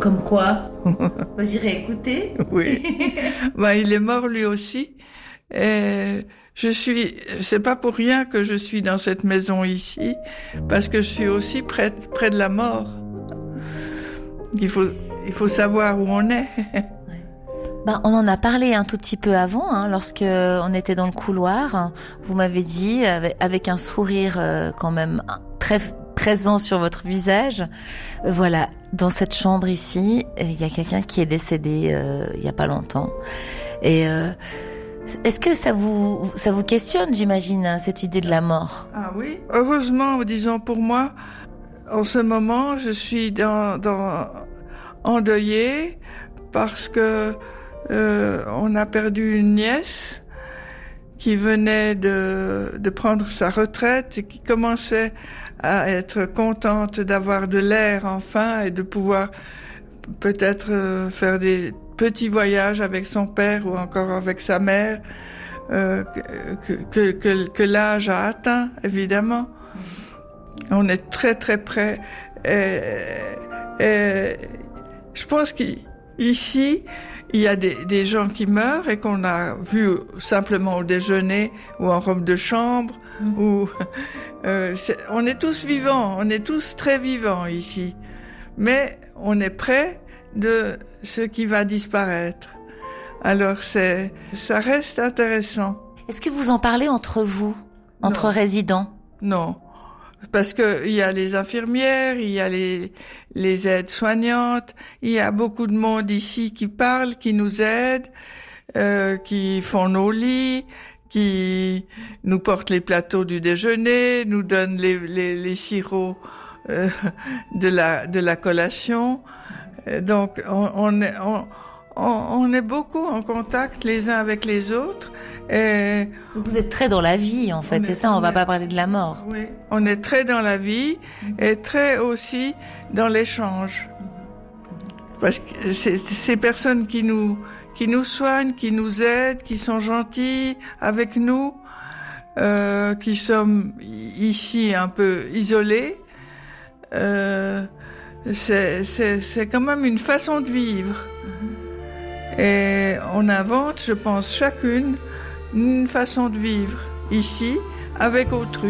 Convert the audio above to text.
Comme quoi? Bah, j'irai écouter. Oui. Il est mort lui aussi. Et c'est pas pour rien que je suis dans cette maison ici, parce que je suis aussi près de la mort. Il faut savoir où on est. On en a parlé un tout petit peu avant, lorsque on était dans le couloir. Vous m'avez dit, avec un sourire quand même très présent sur votre visage, voilà, dans cette chambre ici, il y a quelqu'un qui est décédé il y a pas longtemps. Et est-ce que ça vous questionne, j'imagine, cette idée de la mort? Ah oui. Heureusement, disons pour moi, en ce moment, je suis endeuillée parce que on a perdu une nièce qui venait de prendre sa retraite et qui commençait à être contente d'avoir de l'air enfin et de pouvoir peut-être faire des petits voyages avec son père ou encore avec sa mère que l'âge a atteint, évidemment. On est très très près. Et je pense qu'ici, il y a des gens qui meurent et qu'on a vu simplement au déjeuner ou en robe de chambre. On est tous vivants, on est tous très vivants ici. Mais on est près de ce qui va disparaître. Alors ça reste intéressant. Est-ce que vous en parlez entre vous, entre résidents? Non. Parce que il y a les infirmières, il y a les aides-soignantes, il y a beaucoup de monde ici qui parle, qui nous aide, qui font nos lits, qui nous portent les plateaux du déjeuner, nous donnent les sirops de la collation. Donc on est beaucoup en contact les uns avec les autres. Et vous êtes très dans la vie, en fait, c'est ça, on va pas parler de la mort. Oui, on est très dans la vie et très aussi dans l'échange. Parce que c'est ces personnes qui nous soignent, qui nous aident, qui sont gentilles avec nous, qui sommes ici un peu isolés. C'est quand même une façon de vivre. Et on invente, je pense, chacune une façon de vivre ici avec autrui.